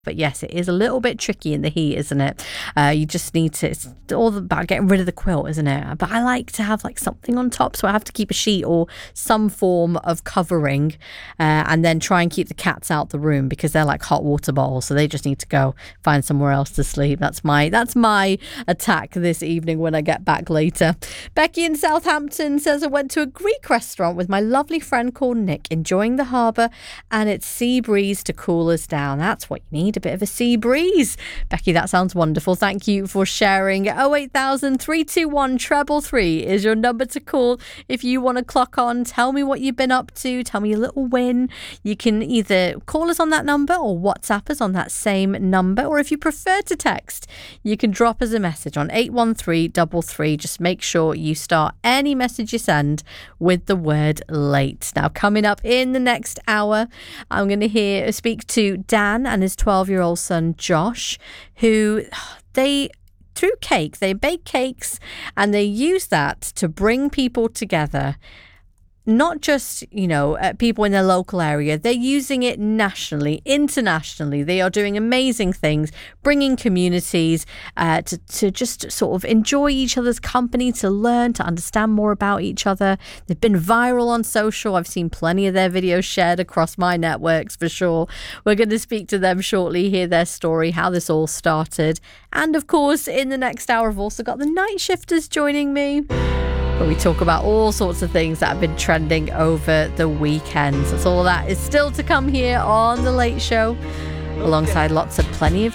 But yes, it is a little bit tricky in the heat, isn't it? You just need to, it's all about getting rid of the quilt, isn't it? But I like to have like something on top, so I have to keep a sheet or some form of covering, and then try and keep the cats out the room because they're like hot water bottles, so they just need to go find somewhere else to sleep. That's my attack this evening when I get back later. Becky in Southampton says, I went to a Greek restaurant with my lovely friend called Nick, enjoying the harbour and its sea breeze to cool us down. That's what you need, a bit of a sea breeze. Becky, that sounds wonderful. Thank you for sharing. 08000 321 333 is your number to call if you want to clock on. Tell me what you've been up to. Tell me a little win. You can either call us on that number or WhatsApp us on that same number, or if you prefer to text, you can drop us a message on 81333. Just make sure you start any message you send with the word late. Now, coming up in the next hour, I'm going to speak to Dan and his 12-year-old son Josh, who through cake, they bake cakes and they use that to bring people together. Not just, people in their local area. They're using it nationally, internationally. They are doing amazing things, bringing communities to just sort of enjoy each other's company, to learn, to understand more about each other. They've been viral on social. I've seen plenty of their videos shared across my networks for sure. We're going to speak to them shortly, hear their story, how this all started. And of course, in the next hour, I've also got the night shifters joining me, where we talk about all sorts of things that have been trending over the weekends. That's all that is still to come here on The Late Show, alongside plenty of